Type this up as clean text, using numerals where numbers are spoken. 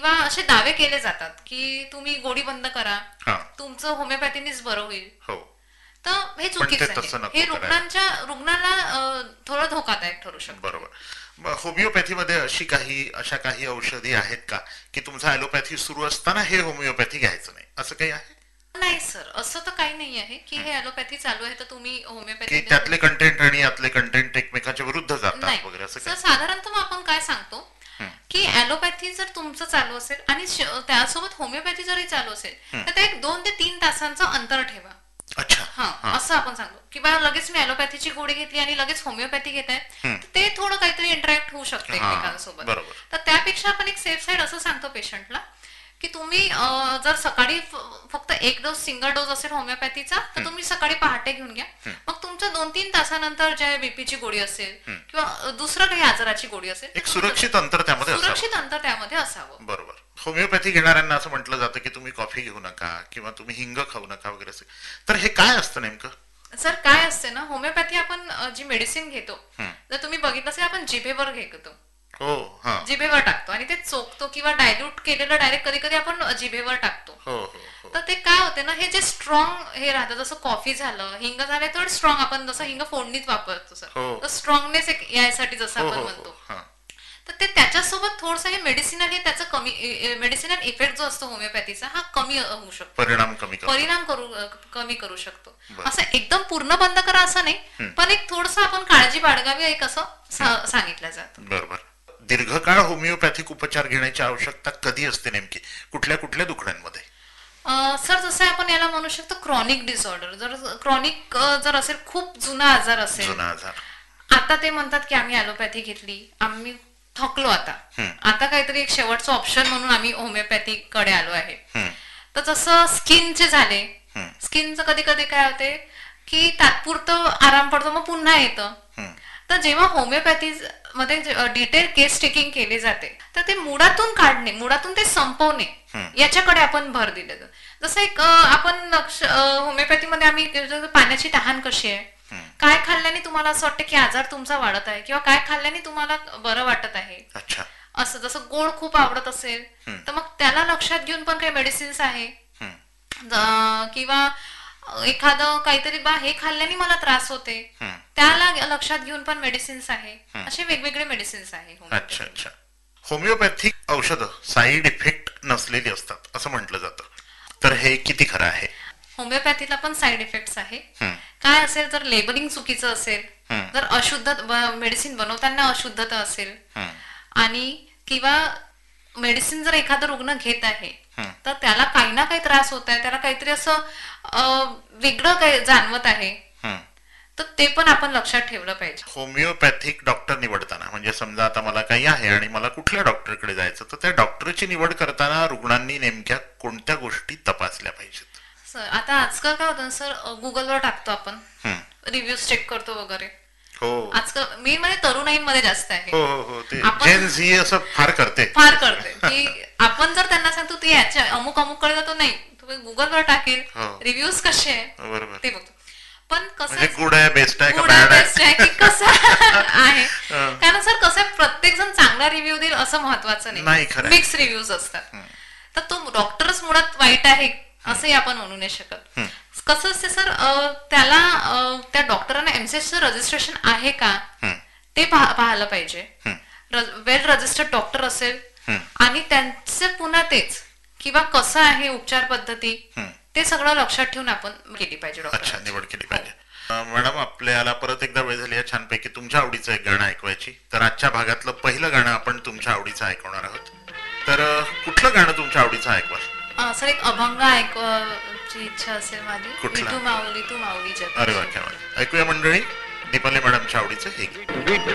किंवा असे दावे केले जातात की तुम्ही गोळी बंद करा, हा तुमचं होमिओपॅथीनेच बरं होईल. हो तर हे पण ते चुकीचं तसं आहे. नको हे करायला. रुग्णाला थोडं धोकादायक ठरू शकतं. बरोबर. मग होमिओपॅथीमध्ये अशा काही औषधी आहेत का की तुमचं ॲलोपॅथी सुरू असताना हे होमिओपॅथी घ्यायचं नाही, असं काही आहे नाही सर, असं तर काही नाही आहे की हे ॲलोपॅथी चालू आहे तर तुम्ही की होमिओपॅथी त्यातले कंटेंट आणि यातले कंटेंट एकमेकांच्या विरुद्ध जातात नाही. वगैरे असं सर काही? साधारणतः मग आपण काय सांगतो की ॲलोपॅथी जर तुमचं चालू असेल आणि त्यासोबत होमिओपॅथी जरी चालू असेल तर ते एक 2 ते 3 तासांचं अंतर ठेवा. अच्छा. हा, असं आपण सांगतो की बा लगेच मी ॲलोपॅथीची गोळी घेतली आणि लगेच होमिओपॅथी घेत आहे, ते थोडं काहीतरी इंटरॅक्ट होऊ शकतं हा, एकमेकांसोबत. बरोबर. तर त्यापेक्षा आपण एक सेफ साईड असं सांगतो पेशंटला की तुम्ही जर सकाळी फक्त एक डोस सिंगल डोस असेल होमिओपॅथीचा तर तुम्ही सकाळी पहाटे घेऊन घ्या. मग तुमच्या 2-3 तासानंतर ज्या बीपीची गोळी असेल किंवा दुसरं काही आजाराची गोळी असेल, एक सुरक्षित अंतर त्यामध्ये असावं. सुरक्षित अंतर त्यामध्ये असावं. बरोबर. होमिओपॅथी घेणाऱ्यांना असं म्हटलं जातं की तुम्ही कॉफी घेऊ नका किंवा तुम्ही हिंग खाऊ नका वगैरे असं. तर हे काय असतं नेमकं? सर काय असते ना, होमिओपॅथी आपण जी मेडिसिन घेतो जर तुम्ही बघितलं असेल आपण जिभेवर घेतो, हो. हा. जिभेवर टाकतो आणि ते चोखतो किंवा डायल्यूट केलेलं डायरेक्ट कधी कधी आपण जिभेवर टाकतो. हो हो हो. तर ते काय होते ना, हे जे स्ट्रॉंग हे राहतं, जसं कॉफी झालं, हिंग झालं, तर स्ट्रॉंग आपण जसं हिंग फोडणीत वापरतो सर, हो. तर स्ट्रॉंगनेस एक यासाठी जसं हो आपण हो म्हणतो. हो. हा. तर ते त्याच्यासोबत थोडंसं हे मेडिसिनल हे त्याचं कमी मेडिसिनल इफेक्ट जो असतो होमिओपॅथीचा हा कमी होऊ शकतो, परिणाम कमी कमी करू शकतो. बरं. असं एकदम पूर्ण बंद करा असं नाही, पण एक थोडस आपण काळजी बाळगावी एक असं सांगितलं जातं. बरोबर. दीर्घकाळ होमिओपॅथिक उपचार घेण्याची आवश्यकता कधी असते नेमकी, कुठल्या कुठल्या दुखड्यांमध्ये? सर जसं आपण याला म्हणू शकतो क्रॉनिक डिसऑर्डर, जर क्रॉनिक जर असेल, खूप जुना आजार असेल, जुना आजार. आता ते म्हणतात की आम्ही ॲलोपॅथी घेतली, आम्ही थकलो, आता काहीतरी एक शेवटचं ऑप्शन म्हणून आम्ही होमिओपॅथी कडे आलो आहे. तर जसं स्किनचे झाले, स्किनचं कधी कधी काय होते की तात्पुरतं आराम पडतो मग पुन्हा येतं. तर जेव्हा होमिओपॅथी मध्ये डिटेल केस टेकिंग केली जाते तर ते मुळातून काढणे, मुळातून ते संपवणे याच्याकडे आपण भर दिले. जसं एक आपण होमिओपॅथीमध्ये आम्ही पाण्याची तहान कशी आहे, काय खाल्ल्याने तुम्हाला असं वाटतं की आजार तुमचा वाढत आहे किंवा काय खाल्ल्याने तुम्हाला बरं वाटत आहे, अच्छा. असं जसं गोड खूप आवडत असेल तर मग त्याला लक्षात घेऊन पण काही मेडिसिन्स आहे, किंवा एखादं काहीतरी बा हे खाल्ल्याने मला त्रास होते त्याला लक्षात घेऊन पण मेडिसिन्स आहे. असे वेगवेगळे मेडिसिन्स आहे. अच्छा अच्छा. होमिओपॅथिक औषधं साईड इफेक्ट नसलेली असतात असं म्हटलं जातं, तर हे किती खरं आहे? होमिओपॅथीला पण साईड इफेक्ट्स आहे. काय असेल जर लेबलिंग चुकीचं असेल, जर अशुद्ध मेडिसिन बनवताना अशुद्धता असेल आणि किंवा मेडिसिन जर एखादा रुग्ण घेत आहे तर त्याला काही ना काही त्रास होत आहे, त्याला काहीतरी असं वेगळं काही जाणवत आहे, तर ते पण आपण लक्षात ठेवलं पाहिजे. होमिओपॅथिक डॉक्टर निवडताना म्हणजे समजा आता मला काही आहे आणि मला कुठल्या डॉक्टरकडे जायचं, तर त्या डॉक्टरची निवड करताना रुग्णांनी नेमक्या कोणत्या गोष्टी तपासल्या पाहिजेत? सर आता आजकाल काय होतं सर, गुगलवर टाकतो आपण, रिव्ह्यूज चेक करतो वगैरे. हो. आजकाल मी म्हणजे तरुणाईमध्ये जास्त आहे. हो हो हो. ते जेन झी असं फार करते की आपण जर त्यांना सांगतो ते याच्या अमुक अमुक कडे जातो, नाही तुम्ही गुगलवर टाकेल रिव्ह्यूज कसे आहे ते बघतो. पण कसं गुड आहे, बेस्ट आहे, बेस्ट आहे की कसं आहे, कारण सर कसं आहे, प्रत्येक जण चांगला रिव्ह्यू देईल असं महत्वाचं नाही, मिक्स रिव्ह्यूज असतात. तर तो डॉक्टरच मुळात वाईट आहे असंही आपण म्हणू नाही शकत. कसं असते सर, त्याला त्या डॉक्टरांना एमसीएसचं रजिस्ट्रेशन आहे का ते पाहायला पाहिजे. वेल रजिस्टर्ड डॉक्टर असेल आणि त्यांचे पुन्हा तेच किंवा कसं आहे उपचार पद्धती ते सगळं लक्षात ठेवून आपण केली पाहिजे, अच्छा निवड केली पाहिजे. मॅडम, आपल्याला परत एकदा वेळ झाली आहे छानपैकी तुमच्या आवडीचं एक गाणं ऐकवायची. तर आजच्या भागातलं पहिलं गाणं आपण तुमच्या आवडीचं ऐकवणार आहोत. तर कुठलं गाणं तुमच्या आवडीचं ऐकवाल? सर एक अभंग ऐकवायची इच्छा असेल माझी, तू माऊली तू माऊली जग. अरे वा, क्या बात. ऐकूया मंडळी, दीपाली मॅडमच्या आवडीचं हे गीत.